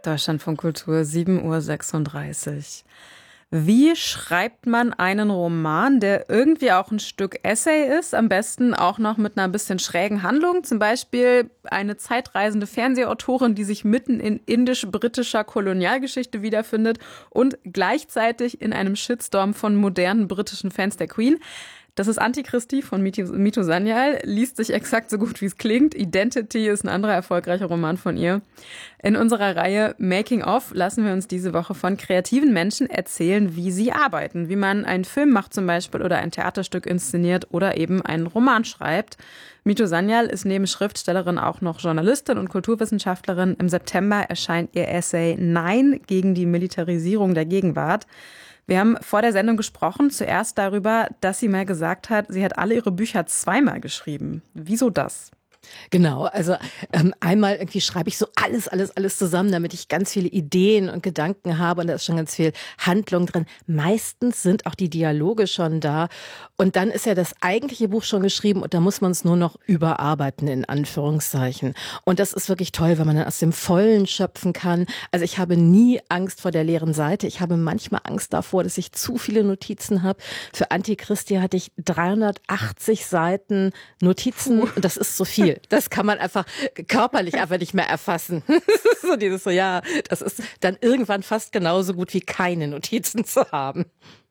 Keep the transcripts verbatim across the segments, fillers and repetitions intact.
Deutschlandfunk Kultur, sieben Uhr sechsunddreißig. Wie schreibt man einen Roman, der irgendwie auch ein Stück Essay ist, am besten auch noch mit einer bisschen schrägen Handlung, zum Beispiel eine zeitreisende Fernsehautorin, die sich mitten in indisch-britischer Kolonialgeschichte wiederfindet und gleichzeitig in einem Shitstorm von modernen britischen Fans der Queen. Das ist Antichristi von Mito Sanyal, liest sich exakt so gut, wie es klingt. Identity ist ein anderer erfolgreicher Roman von ihr. In unserer Reihe Making of lassen wir uns diese Woche von kreativen Menschen erzählen, wie sie arbeiten, wie man einen Film macht zum Beispiel oder ein Theaterstück inszeniert oder eben einen Roman schreibt. Mito Sanyal ist neben Schriftstellerin auch noch Journalistin und Kulturwissenschaftlerin. Im September erscheint ihr Essay Nein gegen die Militarisierung der Gegenwart. Wir haben vor der Sendung gesprochen, zuerst darüber, dass sie mal gesagt hat, sie hat alle ihre Bücher zweimal geschrieben. Wieso das? Genau, also ähm, einmal irgendwie schreibe ich so alles, alles, alles zusammen, damit ich ganz viele Ideen und Gedanken habe und da ist schon ganz viel Handlung drin. Meistens sind auch die Dialoge schon da und dann ist ja das eigentliche Buch schon geschrieben und da muss man es nur noch überarbeiten, in Anführungszeichen. Und das ist wirklich toll, wenn man dann aus dem Vollen schöpfen kann. Also ich habe nie Angst vor der leeren Seite. Ich habe manchmal Angst davor, dass ich zu viele Notizen habe. Für Antichristi hatte ich dreihundertachtzig Seiten Notizen und das ist so viel. Das kann man einfach körperlich einfach nicht mehr erfassen. Das ist so dieses so, ja, das ist dann irgendwann fast genauso gut wie keine Notizen zu haben.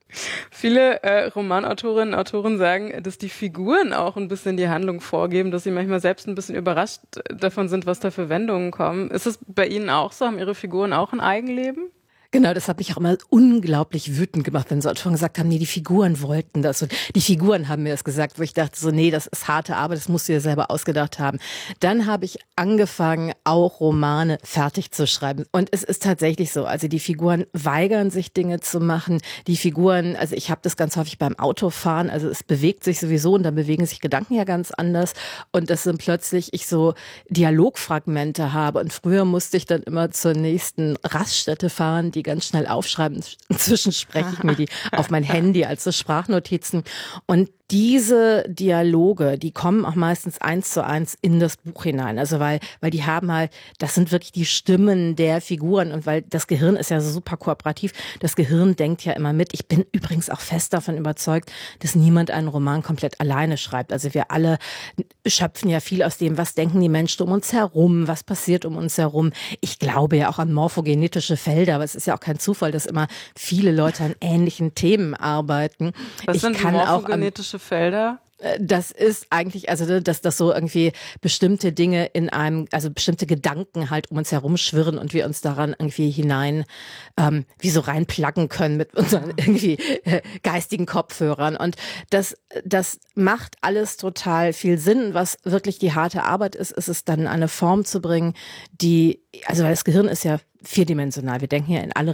Viele äh, Romanautorinnen und Autoren sagen, dass die Figuren auch ein bisschen die Handlung vorgeben, dass sie manchmal selbst ein bisschen überrascht davon sind, was da für Wendungen kommen. Ist es bei Ihnen auch so? Haben Ihre Figuren auch ein Eigenleben? Genau, das hat mich auch immer unglaublich wütend gemacht, wenn so Autoren gesagt haben, nee, die Figuren wollten das und die Figuren haben mir das gesagt, wo ich dachte so, nee, das ist harte Arbeit, das musst du dir selber ausgedacht haben. Dann habe ich angefangen, auch Romane fertig zu schreiben und es ist tatsächlich so, also die Figuren weigern sich Dinge zu machen, die Figuren, also ich habe das ganz häufig beim Autofahren, also es bewegt sich sowieso und dann bewegen sich Gedanken ja ganz anders und das sind plötzlich, ich so Dialogfragmente habe und früher musste ich dann immer zur nächsten Raststätte fahren, die ganz schnell aufschreiben. Inzwischen spreche ich mir die auf mein Handy als so Sprachnotizen. Und diese Dialoge, die kommen auch meistens eins zu eins in das Buch hinein. Also weil, weil die haben halt, das sind wirklich die Stimmen der Figuren und weil das Gehirn ist ja so super kooperativ. Das Gehirn denkt ja immer mit. Ich bin übrigens auch fest davon überzeugt, dass niemand einen Roman komplett alleine schreibt. Also wir alle schöpfen ja viel aus dem, was denken die Menschen um uns herum, was passiert um uns herum. Ich glaube ja auch an morphogenetische Felder, aber es ist ja auch kein Zufall, dass immer viele Leute an ähnlichen Themen arbeiten. Was ich sind kann morphogenetische Felder? Das ist eigentlich, also dass das so irgendwie bestimmte Dinge in einem, also bestimmte Gedanken halt um uns herum schwirren und wir uns daran irgendwie hinein, ähm, wie so reinpluggen können mit unseren irgendwie äh, geistigen Kopfhörern. Und das, das macht alles total viel Sinn. Was wirklich die harte Arbeit ist, ist es dann in eine Form zu bringen, die, also weil das Gehirn ist ja vierdimensional. Wir denken ja in alle